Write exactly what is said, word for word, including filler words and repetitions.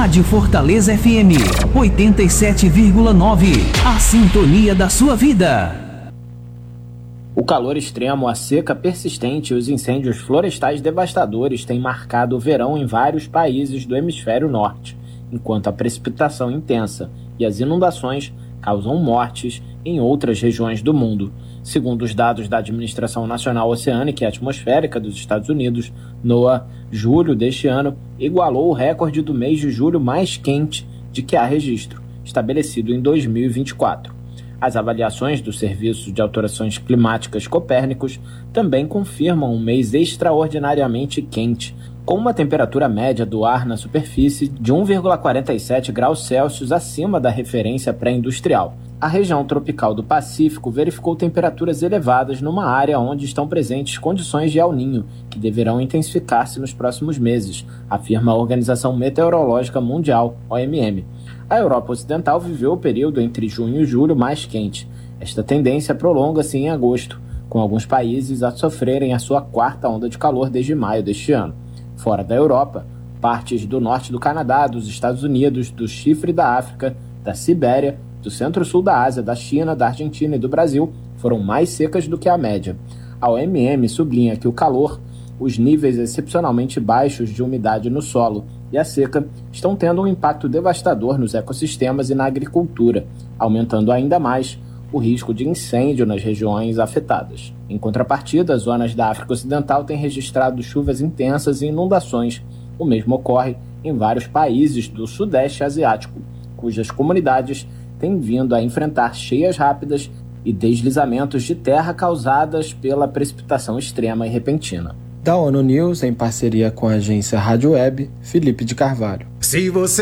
Rádio Fortaleza F M, oitenta e sete vírgula nove. A sintonia da sua vida. O calor extremo, a seca persistente e os incêndios florestais devastadores têm marcado o verão em vários países do hemisfério norte, enquanto a precipitação intensa e as inundações causam mortes em outras regiões do mundo. Segundo os dados da Administração Nacional Oceânica e Atmosférica dos Estados Unidos, NOAA, julho deste ano igualou o recorde do mês de julho mais quente de que há registro, estabelecido em dois mil e vinte e quatro. As avaliações do Serviço de Alterações Climáticas Copérnicos também confirmam um mês extraordinariamente quente, com uma temperatura média do ar na superfície de um vírgula quarenta e sete graus Celsius acima da referência pré-industrial. A região tropical do Pacífico verificou temperaturas elevadas numa área onde estão presentes condições de El Niño, que deverão intensificar-se nos próximos meses, afirma a Organização Meteorológica Mundial, O M M. A Europa Ocidental viveu o período entre junho e julho mais quente. Esta tendência prolonga-se em agosto, com alguns países a sofrerem a sua quarta onda de calor desde maio deste ano. Fora da Europa, partes do norte do Canadá, dos Estados Unidos, do Chifre da África, da Sibéria, do centro-sul da Ásia, da China, da Argentina e do Brasil foram mais secas do que a média. A O M M sublinha que o calor, os níveis excepcionalmente baixos de umidade no solo e a seca estão tendo um impacto devastador nos ecossistemas e na agricultura, aumentando ainda mais o risco de incêndio nas regiões afetadas. Em contrapartida, as zonas da África Ocidental têm registrado chuvas intensas e inundações. O mesmo ocorre em vários países do Sudeste Asiático, cujas comunidades têm vindo a enfrentar cheias rápidas e deslizamentos de terra causadas pela precipitação extrema e repentina. Da ONU News, em parceria com a agência Rádio Web, Felipe de Carvalho. Se você